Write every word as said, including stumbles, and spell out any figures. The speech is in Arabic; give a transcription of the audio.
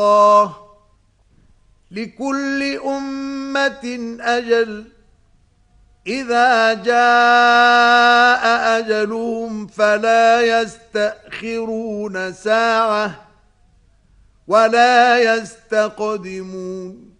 الله لكل أمة أجل إذا جاء أجلهم فلا يستأخرون ساعة ولا يستقدمون